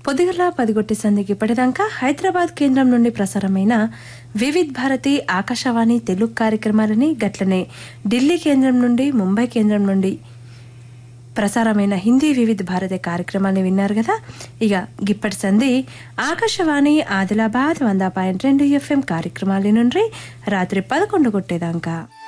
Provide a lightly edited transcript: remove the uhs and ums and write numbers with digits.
పొద్దుగల 10 సంధికి ఇప్పటిదాకా హైదరాబాద్ కేంద్రం నుండి ప్రసారమైన వివిధ్ భారతి ఆకాశవాణి తెలుగు కార్యక్రమాలని, గట్లనే ఢిల్లీ కేంద్రం నుండి, ముంబై కేంద్రం నుండి ప్రసారమైన హిందీ వివిధ్ భారతి కార్యక్రమాన్ని విన్నారు కదా. ఇక గిప్పటి సంధి ఆకాశవాణి ఆదిలాబాద్ 100.2 FM కార్యక్రమాల నుండి రాత్రి 11 కొట్టేదాకా.